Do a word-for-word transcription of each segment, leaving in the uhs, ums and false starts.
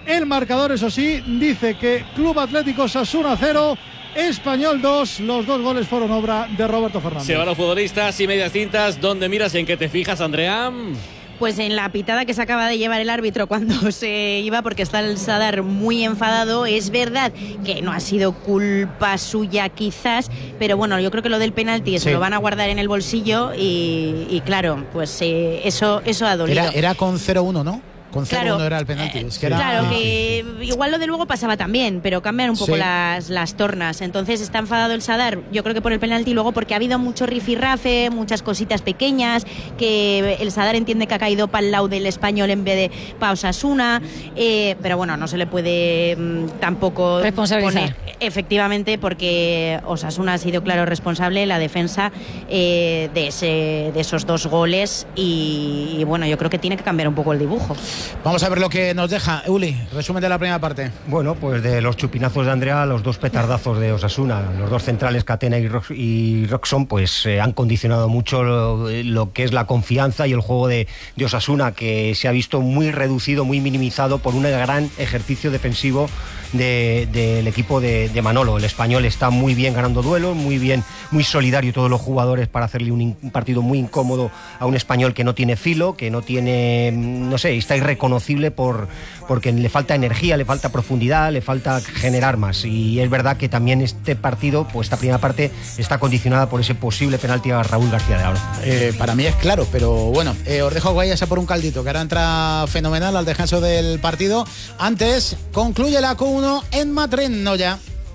El marcador, eso sí, dice que Club Atlético Osasuna cero, Español dos. Los dos goles fueron obra de Roberto Fernández. Se van los futbolistas y medias tintas. ¿Dónde miras y en qué te fijas, Andrea? Pues en la pitada que se acaba de llevar el árbitro cuando se iba, porque está el Sadar muy enfadado. Es verdad que no ha sido culpa suya quizás, pero bueno, yo creo que lo del penalti sí. se lo van a guardar en el bolsillo y, y claro, pues eh, eso, eso ha dolido. Era, era con cero uno, ¿no? Con cero uno claro, era el penalti. Es que era... Claro, que igual lo de luego pasaba también, pero cambian un poco sí. las, las tornas. Entonces está enfadado el Sadar, yo creo que por el penalti, luego porque ha habido mucho rifirrafe, muchas cositas pequeñas, que el Sadar entiende que ha caído para el lado del Español en vez de para Osasuna, eh, pero bueno, no se le puede mmm, tampoco responsabilizar. Poner, efectivamente, porque Osasuna ha sido claro responsable, la defensa eh, de, ese, de esos dos goles y, y bueno, yo creo que tiene que cambiar un poco el dibujo. Vamos a ver lo que nos deja. Uli, resumen de la primera parte. Bueno, pues de los chupinazos de Andrea, los dos petardazos de Osasuna, los dos centrales, Catena y, Rox, y Roxon, pues eh, han condicionado mucho lo, lo que es la confianza y el juego de, de Osasuna, que se ha visto muy reducido, muy minimizado por un gran ejercicio defensivo del de, de equipo de, de Manolo. El Español está muy bien ganando duelos, muy bien, muy solidario todos los jugadores para hacerle un, un partido muy incómodo a un Español que no tiene filo, que no tiene, no sé, está irreconocible por, porque le falta energía, le falta profundidad, le falta generar más. Y es verdad que también este partido, pues esta primera parte, está condicionada por ese posible penalti a Raúl García de la Oro. Eh, para mí es claro, pero bueno, eh, os dejo que vayáis a por un caldito, que ahora entra fenomenal al descanso del partido. Antes, concluye la Q uno en Madrid, no ya.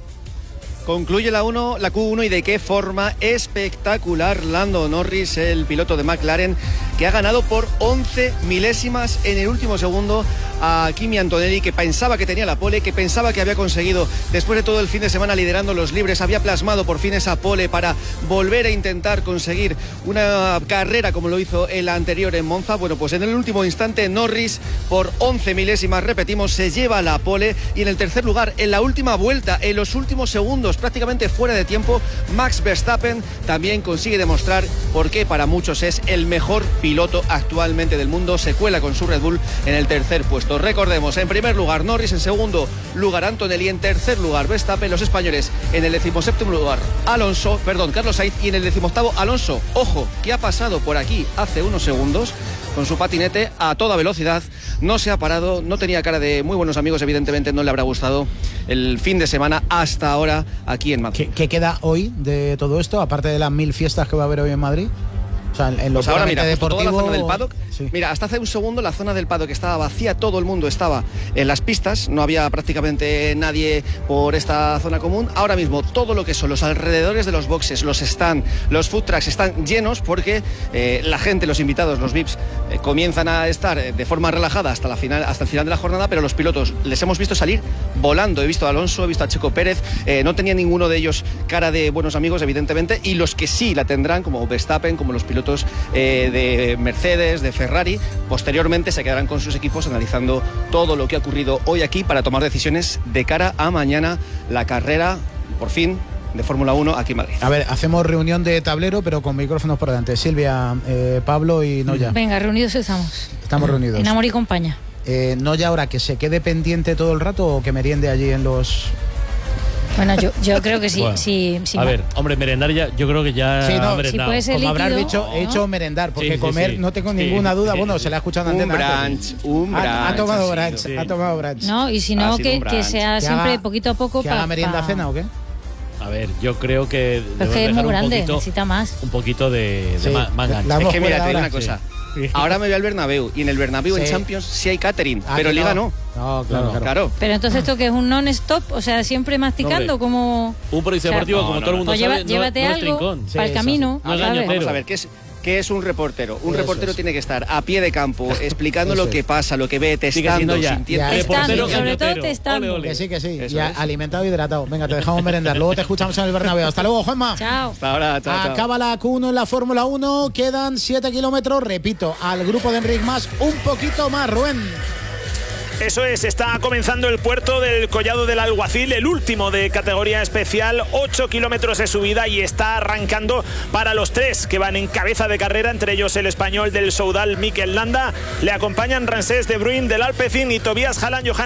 Concluye la, uno, la Q uno y de qué forma espectacular. Lando Norris, el piloto de McLaren, que ha ganado por once milésimas en el último segundo a Kimi Antonelli, que pensaba que tenía la pole, que pensaba que había conseguido, después de todo el fin de semana liderando los libres, había plasmado por fin esa pole para volver a intentar conseguir una carrera como lo hizo el anterior en Monza. Bueno, pues en el último instante Norris, por once milésimas, repetimos, se lleva la pole, y en el tercer lugar, en la última vuelta, en los últimos segundos, prácticamente fuera de tiempo, Max Verstappen también consigue demostrar por qué para muchos es el mejor piloto actualmente del mundo. Se cuela con su Red Bull en el tercer puesto. Recordemos, en primer lugar Norris, en segundo lugar Antonelli, en tercer lugar Verstappen, los españoles en el decimoséptimo lugar Alonso, perdón, Carlos Sainz, y en el decimoctavo Alonso. Ojo, que ha pasado por aquí hace unos segundos con su patinete a toda velocidad, no se ha parado, no tenía cara de muy buenos amigos, evidentemente no le habrá gustado el fin de semana hasta ahora aquí en Madrid. ¿Qué, qué queda hoy de todo esto, aparte de las mil fiestas que va a haber hoy en Madrid? O sea, en lo pues ahora mira, deportivo... toda la zona del paddock, sí. Mira, hasta hace un segundo la zona del paddock estaba vacía, todo el mundo estaba en las pistas, no había prácticamente nadie por esta zona común. Ahora mismo todo lo que son los alrededores de los boxes, los stands, los food trucks están llenos porque eh, la gente, los invitados, los V I Ps, eh, comienzan a estar de forma relajada hasta, la final, hasta el final de la jornada, pero los pilotos les hemos visto salir volando. He visto a Alonso, he visto a Checo Pérez, eh, no tenía ninguno de ellos cara de buenos amigos, evidentemente, y los que sí la tendrán, como Verstappen, como los pilotos Eh, de Mercedes, de Ferrari, posteriormente se quedarán con sus equipos analizando todo lo que ha ocurrido hoy aquí para tomar decisiones de cara a mañana, la carrera, por fin, de Fórmula uno aquí en Madrid. A ver, hacemos reunión de tablero, pero con micrófonos por delante. Silvia, eh, Pablo y Noya. Venga, reunidos estamos. Estamos reunidos. En amor y compañía. Eh, Noya, ahora que se quede pendiente todo el rato o que meriende allí en los... Bueno, yo, yo creo que sí. Bueno, sí, sí a ver, hombre, merendar ya, yo creo que ya sí, no, ha merendado. Si puede ser como líquido, habrás dicho, ¿no? he hecho merendar, porque Sí, sí, comer sí. no tengo Sí, ninguna duda. sí, Bueno, sí. se la ha escuchado en Un antena. brunch, un brunch. Ha, ha tomado brunch, sí. ha tomado brunch. No, y si no, Ha sido que, un que brunch. sea Que siempre haga- poquito a poco ¿Que para... haga merienda pa... cena o qué? A ver, yo creo que Pero es que es muy grande, necesita más. un poquito de, de Sí, ma- manga. la- Es hemos que mira, te digo ahora. una cosa. Sí. Ahora me voy al Bernabéu, y en el Bernabéu Sí. en Champions sí hay catering, Ah, pero que en Liga no. No, claro, No, claro. Claro. Pero entonces esto que es un non-stop, o sea, siempre masticando, Hombre. como... Un periodista O sea, deportivo, no, como no, todo el mundo Pues sabe, lleva, no- llévate no es algo trincón. Sí, para el eso camino, sí. No es ¿sabes? gañotero. Vamos a ver, ¿qué es, qué es un reportero? Un Eso reportero es. tiene que estar a pie de campo, explicando Eso lo que es. pasa, lo que ve, testando, siendo ya. sintiendo. Ya. Estando, Reportero sobre todo gañotero. testando. Ole, ole. Que sí, que sí. Eso Ya es. alimentado e hidratado. Venga, te dejamos merendar. Luego te escuchamos en el Bernabéu. Hasta luego, Juanma. Chao. Hasta ahora, chao, chao. Acaba la Q uno en la Fórmula uno. Quedan siete kilómetros. Repito, al grupo de Enric Mas un poquito más, Rubén. Eso es, está comenzando el puerto del Collado del Alguacil, el último de categoría especial, ocho kilómetros de subida, y está arrancando para los tres que van en cabeza de carrera, entre ellos el español del Soudal, Mikel Landa. Le acompañan Ramsés de Bruyn del Alpecin y Tobias Hallan Johan